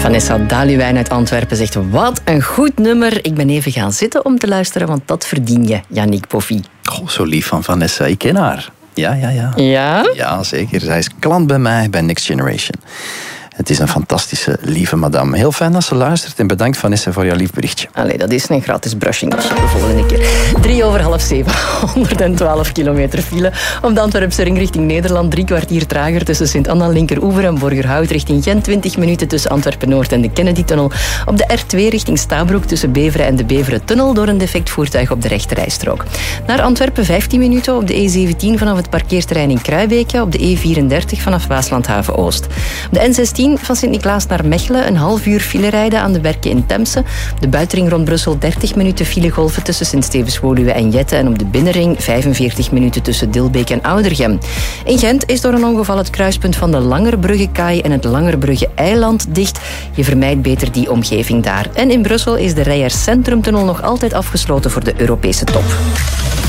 Vanessa Daluwijn uit Antwerpen zegt, wat een goed nummer. Ik ben even gaan zitten om te luisteren, want dat verdien je, Yannick Poffy. Oh, zo lief van Vanessa. Ik ken haar. Ja. Ja? Ja, zeker. Zij is klant bij mij bij Next Generation. Het is een fantastische, lieve madame. Heel fijn dat ze luistert en bedankt Vanessa voor jouw lief berichtje. Allee, dat is een gratis brushing de volgende keer. 6:03, 112 kilometer file. Op de Antwerpse ring richting Nederland, 3 kwartier trager tussen Sint-Anna, Linkeroever en Borgerhout richting Gent, 20 minuten tussen Antwerpen-Noord en de Kennedy-tunnel. Op de R2 richting Stabroek tussen Beveren en de Beveren-tunnel door een defect voertuig op de rechterrijstrook. Naar Antwerpen 15 minuten op de E17 vanaf het parkeerterrein in Kruibeke, op de E34 vanaf Waaslandhaven-Oost. Op de N16 van Sint-Niklaas naar Mechelen, een half uur file rijden aan de Werken in Temse. De buitenring rond Brussel 30 minuten filegolven tussen Sint-Stevens-Woluwe en Jette en op de binnenring 45 minuten tussen Dilbeek en Oudergem. In Gent is door een ongeval het kruispunt van de Langerbrugge-kaai en het Langerbrugge-eiland dicht. Je vermijdt beter die omgeving daar. En in Brussel is de Rijers Centrumtunnel nog altijd afgesloten voor de Europese top.